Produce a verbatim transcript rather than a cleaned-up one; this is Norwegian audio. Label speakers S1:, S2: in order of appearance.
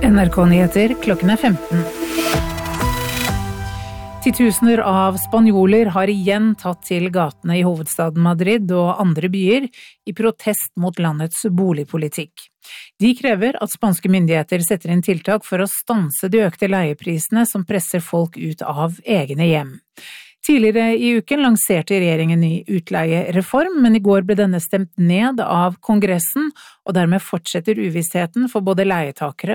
S1: N R K-nyheter klokken er femten. Titusener av spanjoler har igjen tatt til gatene i hovedstaden Madrid og andre byer i protest mot landets boligpolitikk. De krever at spanske myndigheter setter inn tiltak for å stanse de økte leieprisene som presser folk ut av egne hjem. Tidligere i uken lanserte regjeringen ny utleiereform, men i går ble denne stemt ned av Kongressen, og dermed fortsetter uvissheten for både leietakere